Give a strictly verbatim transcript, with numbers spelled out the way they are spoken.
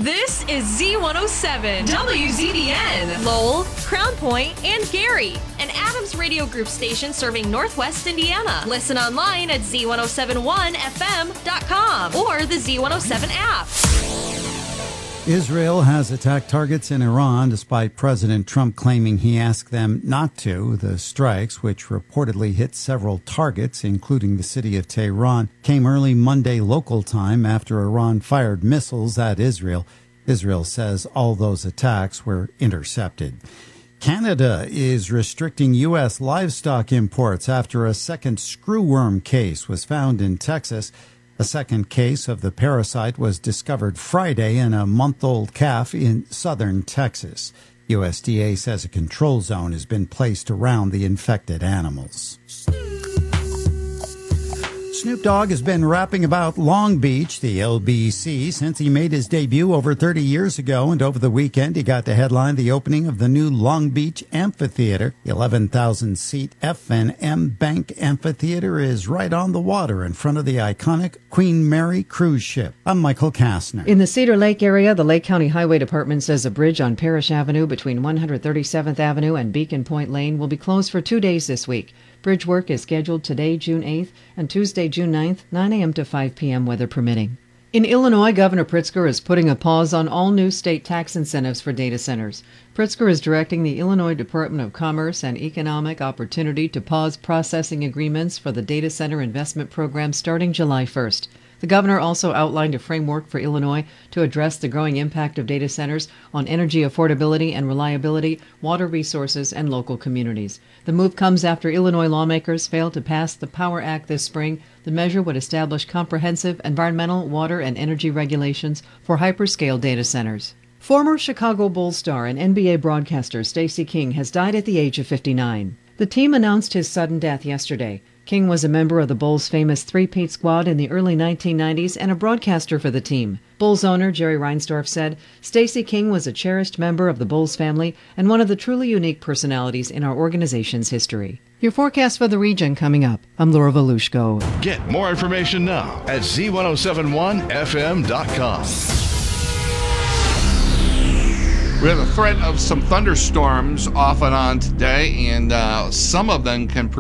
This is Z one oh seven, W Z B N, Lowell, Crown Point, and Gary, an Adams Radio Group station serving Northwest Indiana. Listen online at Z one oh seven one F M dot com or the Z one oh seven app. Israel has attacked targets in Iran despite President Trump claiming he asked them not to. The strikes, which reportedly hit several targets, including the city of Tehran, came early Monday local time after Iran fired missiles at Israel. Israel says all those attacks were intercepted. Canada is restricting U S livestock imports after a second screwworm case was found in Texas. A second case of the parasite was discovered Friday in a month-old calf in southern Texas. U S D A says a control zone has been placed around the infected animals. Snoop Dogg has been rapping about Long Beach, the L B C, since he made his debut over thirty years ago, and over the weekend he got to headline the opening of the new Long Beach Amphitheater. The eleven thousand seat F and M Bank Amphitheater is right on the water in front of the iconic Queen Mary cruise ship. I'm Michael Kastner. In the Cedar Lake area, the Lake County Highway Department says a bridge on Parrish Avenue between one hundred thirty-seventh Avenue and Beacon Point Lane will be closed for two days this week. Bridge work is scheduled today, June eighth, and Tuesday, June ninth, nine a.m. to five p.m., weather permitting. In Illinois, Governor Pritzker is putting a pause on all new state tax incentives for data centers. Pritzker is directing the Illinois Department of Commerce and Economic Opportunity to pause processing agreements for the data center investment program starting July first. The governor also outlined a framework for Illinois to address the growing impact of data centers on energy affordability and reliability, water resources, and local communities. The move comes after Illinois lawmakers failed to pass the Power Act this spring. The measure would establish comprehensive environmental, water, and energy regulations for hyperscale data centers. Former Chicago Bulls star and N B A broadcaster Stacey King has died at the age of fifty-nine. The team announced his sudden death yesterday. King was a member of the Bulls' famous three-peat squad in the early nineteen nineties and a broadcaster for the team. Bulls owner Jerry Reinsdorf said, "Stacey King was a cherished member of the Bulls family and one of the truly unique personalities in our organization's history." Your forecast for the region coming up. I'm Laura Volushko. Get more information now at Z ten seventy-one F M dot com. We have a threat of some thunderstorms off and on today, and uh, some of them can